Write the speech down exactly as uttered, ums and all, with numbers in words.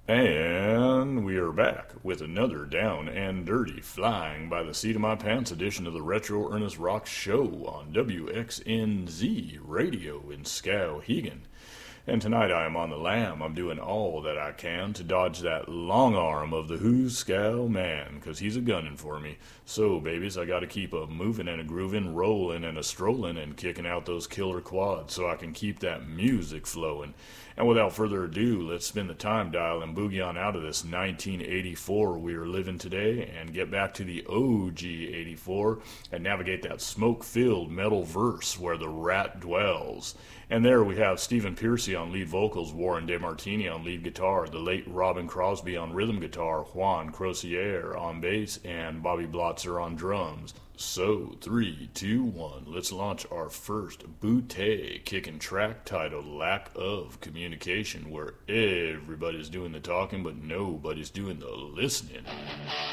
And we are back with another down and dirty, flying by the seat of my pants edition of the Retro Ernest Rock Show on W X N Z Radio in Skowhegan. And tonight I am on the lam. I'm doing all that I can to dodge that long arm of the Who's Scow Man, 'cause he's a gunning for me. So, babies, I gotta keep a moving and a grooving, rolling and a strolling and kicking out those killer quads so I can keep that music flowing. And without further ado, let's spin the time dial and boogie on out of this nineteen eighty-four we are living today and get back to the O G eighty-four and navigate that smoke-filled metal verse where the rat dwells. And there we have Stephen Pearcy on lead vocals, Warren DeMartini on lead guitar, the late Robin Crosby on rhythm guitar, Juan Crociere on bass, and Bobby Blotzer on drums. So, three, two, one, let's launch our first bootay kicking track titled Lack of Communication, where everybody's doing the talking but nobody's doing the listening.